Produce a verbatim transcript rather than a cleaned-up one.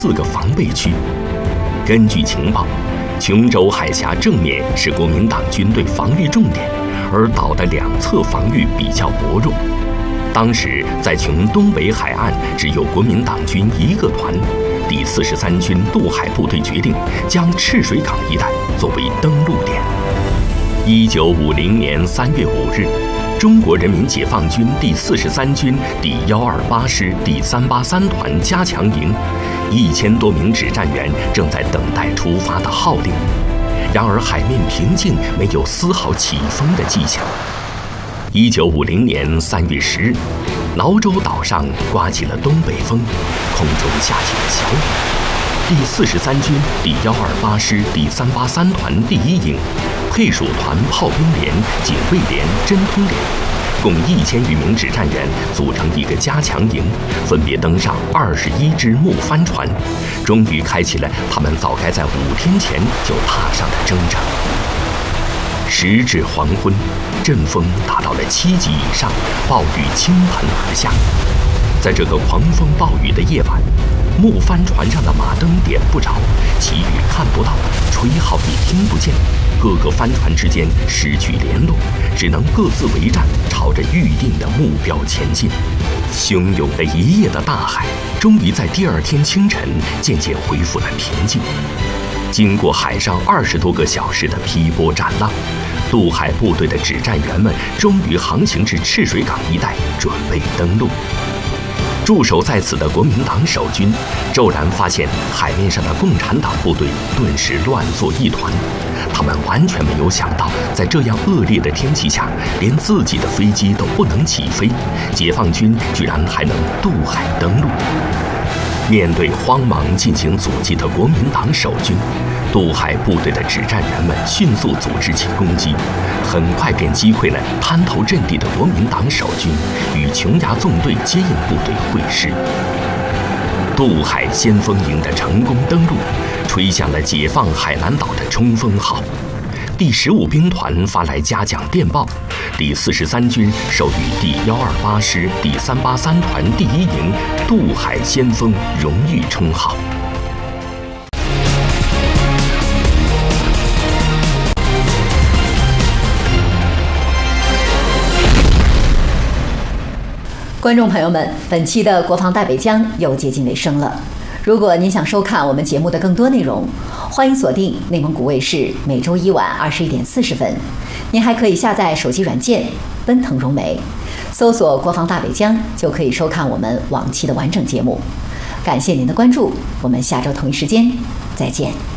四个防备区。根据情报，琼州海峡正面是国民党军队防御重点，而岛的两侧防御比较薄弱。当时在琼东北海岸只有国民党军一个团，第四十三军渡海部队决定将赤水港一带作为登陆点。一九五零年三月五日，中国人民解放军第四十三军第一二八师第三八三团加强营，一千多名指战员正在等待出发的号令。然而海面平静，没有丝毫起风的迹象。一九五零年三月十日，挠洲岛上刮起了东北风，空中下起了小雨。第四十三军第一二八师第三八三团第一营、配属团炮兵连、警卫连、侦通连，共一千余名指战员组成一个加强营，分别登上二十一只木帆船，终于开启了他们早该在五天前就踏上的征程。时至黄昏，阵风达到了七级以上，暴雨倾盆而下。在这个狂风暴雨的夜晚，木帆船上的马灯点不着，旗语看不到，吹号也听不见，各个帆船之间失去联络，只能各自为战，朝着预定的目标前进。汹涌了一夜的大海，终于在第二天清晨渐渐恢复了平静。经过海上二十多个小时的劈波斩浪，渡海部队的指战员们终于航行至赤水港一带，准备登陆。驻守在此的国民党守军骤然发现海面上的共产党部队顿时乱作一团，他们完全没有想到，在这样恶劣的天气下，连自己的飞机都不能起飞，解放军居然还能渡海登陆。面对慌忙进行阻击的国民党守军，渡海部队的指战员们迅速组织起攻击，很快便击溃了滩头阵地的国民党守军，与琼崖纵队接应部队会师。渡海先锋营的成功登陆，吹响了解放海南岛的冲锋号。第十五兵团发来嘉奖电报，第四十三军授予第一二八师第三八三团第一营渡海先锋荣誉称号。 观众朋友们，本期的国防大北疆又接近尾声了。如果您想收看我们节目的更多内容，欢迎锁定内蒙古卫视每周一晚二十一点四十分。您还可以下载手机软件奔腾融媒，搜索“国防大北疆”就可以收看我们往期的完整节目。感谢您的关注，我们下周同一时间再见。